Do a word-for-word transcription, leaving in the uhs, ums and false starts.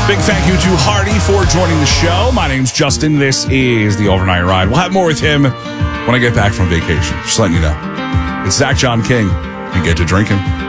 Big thank you to Hardy for joining the show. My name's Justin. This is the Overnight Ride. We'll have more with him when I get back from vacation. Just letting you know. It's Zach John King, and get to drinking.